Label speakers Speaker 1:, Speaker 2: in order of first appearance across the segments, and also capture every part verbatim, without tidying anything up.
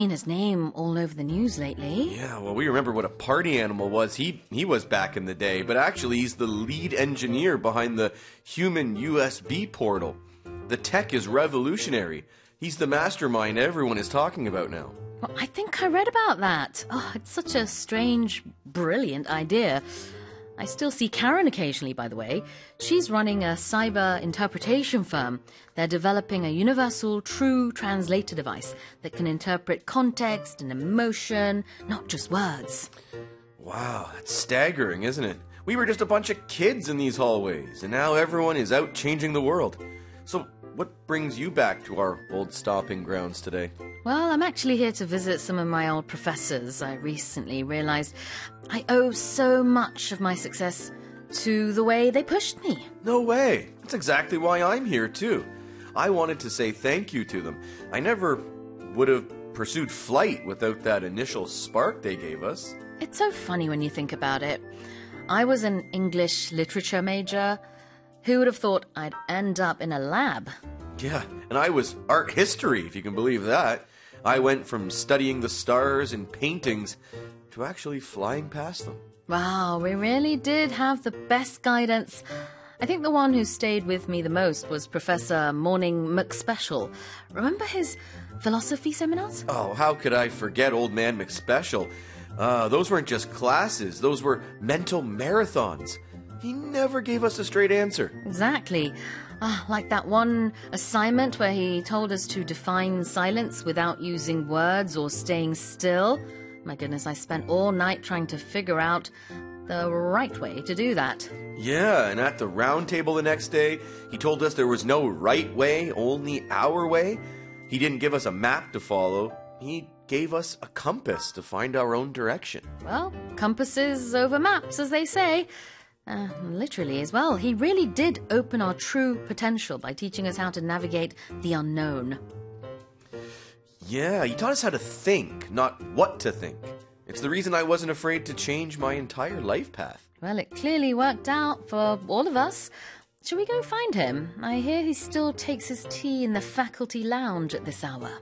Speaker 1: Seen his name all over the news lately.
Speaker 2: Yeah, well, we remember what a party animal was. He he was back in the day, but actually he's the lead engineer behind the human U S B portal. The tech is revolutionary. He's the mastermind everyone is talking about now.
Speaker 1: Well, I think I read about that. Oh, it's such a strange, brilliant idea. I still see Karen occasionally, by the way. She's running a cyber interpretation firm. They're developing a universal true translator device that can interpret context and emotion, not just words.
Speaker 2: Wow, that's staggering, isn't it? We were just a bunch of kids in these hallways, and now everyone is out changing the world. So what brings you back to our old stopping grounds today?
Speaker 1: Well, I'm actually here to visit some of my old professors. I recently realized I owe so much of my success to the way they pushed me.
Speaker 2: No way. That's exactly why I'm here, too. I wanted to say thank you to them. I never would have pursued flight without that initial spark they gave us.
Speaker 1: It's so funny when you think about it. I was an English literature major. Who would have thought I'd end up in a lab?
Speaker 2: Yeah, and I was art history, if you can believe that. I went from studying the stars and paintings to actually flying past them.
Speaker 1: Wow, we really did have the best guidance. I think the one who stayed with me the most was Professor Morning McSpecial. Remember his philosophy seminars?
Speaker 2: Oh, how could I forget Old Man McSpecial? Uh, those weren't just classes, those were mental marathons. He never gave us a straight answer.
Speaker 1: Exactly. Ah, like that one assignment where he told us to define silence without using words or staying still. My goodness, I spent all night trying to figure out the right way to do that.
Speaker 2: Yeah, and at the round table the next day, he told us there was no right way, only our way. He didn't give us a map to follow. He gave us a compass to find our own direction.
Speaker 1: Well, compasses over maps, as they say. Uh, literally as well. He really did open our true potential by teaching us how to navigate the unknown.
Speaker 2: Yeah, he taught us how to think, not what to think. It's the reason I wasn't afraid to change my entire life path.
Speaker 1: Well, it clearly worked out for all of us. Shall we go find him? I hear he still takes his tea in the faculty lounge at this hour.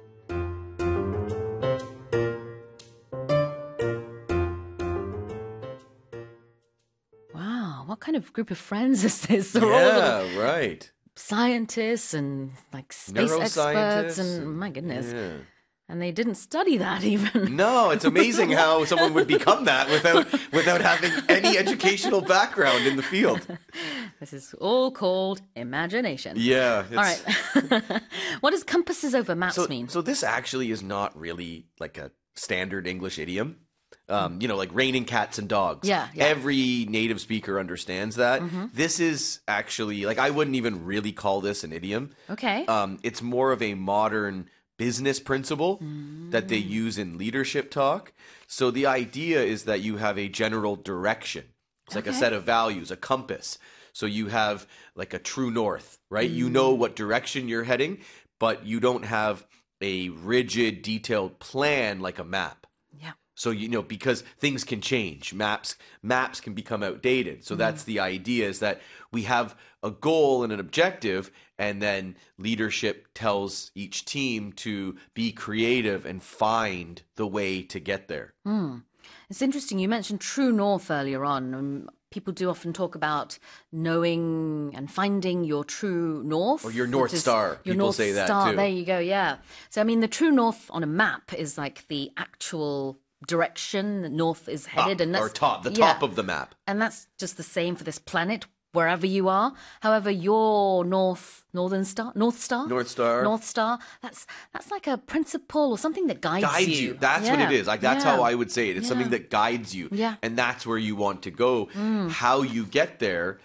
Speaker 1: What kind of group of friends is this? They're
Speaker 2: yeah,
Speaker 1: all
Speaker 2: right.
Speaker 1: Scientists and like space experts and, and my goodness.
Speaker 2: Yeah.
Speaker 1: And they didn't study that even.
Speaker 2: No, it's amazing how someone would become that without without having any educational background in the field.
Speaker 1: This is all called imagination.
Speaker 2: Yeah.
Speaker 1: All right. What does compasses over maps
Speaker 2: so,
Speaker 1: mean?
Speaker 2: So this actually is not really like a standard English idiom. Um, you know, like raining cats and dogs.
Speaker 1: Yeah, yeah.
Speaker 2: Every native speaker understands that.
Speaker 1: Mm-hmm.
Speaker 2: This is actually, like, I wouldn't even really call this an idiom.
Speaker 1: Okay.
Speaker 2: Um, it's more of a modern business principle
Speaker 1: mm.
Speaker 2: that they use in leadership talk. So the idea is that you have a general direction. It's like
Speaker 1: okay.
Speaker 2: a set of values, a compass. So you have like a true north, right? Mm. You know what direction you're heading, but you don't have a rigid, detailed plan like a map.
Speaker 1: Yeah.
Speaker 2: So, you know, because things can change, maps maps can become outdated. So mm. that's the idea, is that we have a goal and an objective, and then leadership tells each team to be creative and find the way to get there.
Speaker 1: Mm. It's interesting. You mentioned true north earlier on. Um, people do often talk about knowing and finding your true north.
Speaker 2: Or your North Star.
Speaker 1: Your
Speaker 2: People
Speaker 1: North
Speaker 2: say that
Speaker 1: Star.
Speaker 2: too.
Speaker 1: There you go, yeah. So, I mean, the true north on a map is like the actual direction the north is headed.
Speaker 2: Up,
Speaker 1: and that's,
Speaker 2: or top, the
Speaker 1: yeah.
Speaker 2: top of the map.
Speaker 1: And that's just the same for this planet, wherever you are. However, your north, northern star, North Star?
Speaker 2: North Star.
Speaker 1: North Star, that's that's like a principle or something that guides,
Speaker 2: guides
Speaker 1: you.
Speaker 2: you. That's
Speaker 1: yeah.
Speaker 2: what it is. Like that's
Speaker 1: yeah.
Speaker 2: how I would say it. It's
Speaker 1: yeah.
Speaker 2: something that guides you.
Speaker 1: Yeah.
Speaker 2: And that's where you want to go.
Speaker 1: Mm.
Speaker 2: How you get there,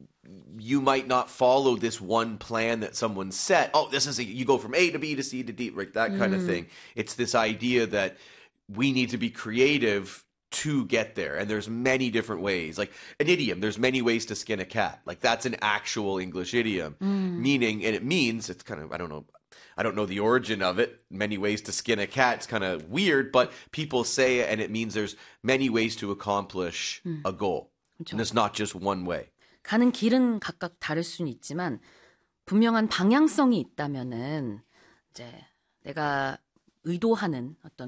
Speaker 2: you might not follow this one plan that someone set. Oh, this is a, you go from A to B to C to D, right? That kind
Speaker 1: mm.
Speaker 2: of thing. It's this idea that we need to be creative to get there. And there's many different ways. Like an idiom, there's many ways to skin a cat. Like that's an actual English idiom.
Speaker 1: Mm.
Speaker 2: Meaning, and it means, it's kind of, I don't know, I don't know the origin of it. Many ways to skin a cat. It's kind of weird, but people say it and it means there's many ways to accomplish
Speaker 1: 음.
Speaker 2: a goal.
Speaker 1: 그렇죠.
Speaker 2: And it's not just one way.
Speaker 1: 가는 길은 각각 다를 수는 있지만 분명한 방향성이 있다면은 이제 내가 의도하는 어떤